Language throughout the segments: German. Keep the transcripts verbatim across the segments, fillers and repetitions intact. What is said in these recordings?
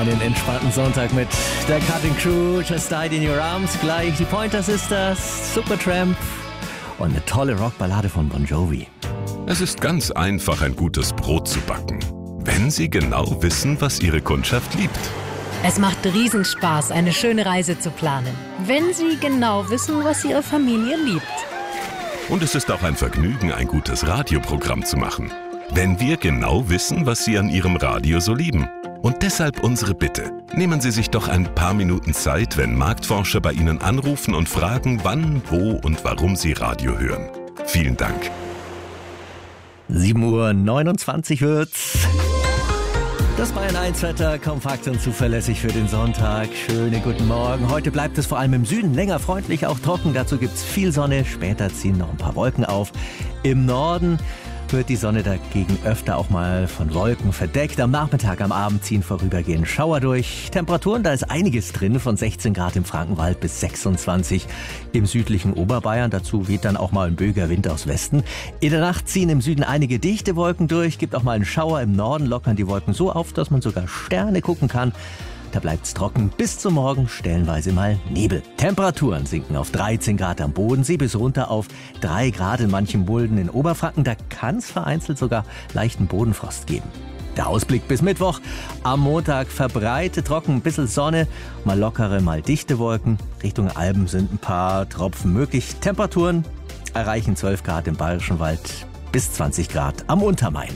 einen entspannten Sonntag mit der Cutting Crew, Just Died in Your Arms, gleich die Pointer Sisters, Supertramp und eine tolle Rockballade von Bon Jovi. Es ist ganz einfach, ein gutes Brot zu backen, wenn Sie genau wissen, was Ihre Kundschaft liebt. Es macht Riesenspaß, eine schöne Reise zu planen, wenn Sie genau wissen, was Ihre Familie liebt. Und es ist auch ein Vergnügen, ein gutes Radioprogramm zu machen, wenn wir genau wissen, was Sie an Ihrem Radio so lieben. Und deshalb unsere Bitte. Nehmen Sie sich doch ein paar Minuten Zeit, wenn Marktforscher bei Ihnen anrufen und fragen, wann, wo und warum Sie Radio hören. Vielen Dank. sieben Uhr neunundzwanzig wird's. Das Bayern eins Wetter, kompakt und zuverlässig für den Sonntag. Schönen guten Morgen. Heute bleibt es vor allem im Süden länger freundlich, auch trocken. Dazu gibt's viel Sonne. Später ziehen noch ein paar Wolken auf. Im Norden wird die Sonne dagegen öfter auch mal von Wolken verdeckt. Am Nachmittag, am Abend ziehen vorübergehend Schauer durch. Temperaturen, da ist einiges drin, von sechzehn Grad im Frankenwald bis sechsundzwanzig im südlichen Oberbayern. Dazu weht dann auch mal ein böiger Wind aus Westen. In der Nacht ziehen im Süden einige dichte Wolken durch, gibt auch mal einen Schauer. Im Norden lockern die Wolken so auf, dass man sogar Sterne gucken kann. Da bleibt's trocken bis zum Morgen, stellenweise mal Nebel. Temperaturen sinken auf dreizehn Grad am Bodensee bis runter auf drei Grad in manchen Mulden in Oberfranken. Da kann's vereinzelt sogar leichten Bodenfrost geben. Der Ausblick bis Mittwoch. Am Montag verbreitet trocken, ein bisschen Sonne, mal lockere, mal dichte Wolken. Richtung Alpen sind ein paar Tropfen möglich. Temperaturen erreichen zwölf Grad im Bayerischen Wald bis zwanzig Grad am Untermain.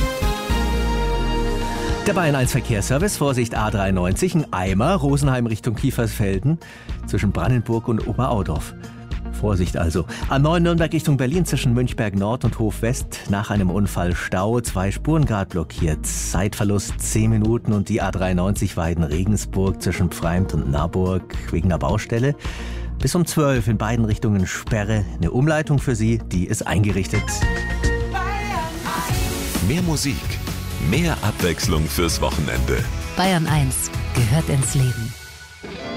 Der Bayern eins Verkehrsservice, Vorsicht A dreiundneunzig, ein Eimer, Rosenheim Richtung Kiefersfelden, zwischen Brandenburg und Oberaudorf. Vorsicht also. A neun Nürnberg Richtung Berlin zwischen Münchberg Nord und Hof West, nach einem Unfall Stau, zwei Spuren gerade blockiert, Zeitverlust zehn Minuten und die A dreiundneunzig Weiden-Regensburg zwischen Pfreimt und Naburg wegen der Baustelle. Bis um zwölf in beiden Richtungen Sperre, eine Umleitung für Sie, die ist eingerichtet. Mehr Musik. Mehr Abwechslung fürs Wochenende. Bayern eins gehört ins Leben.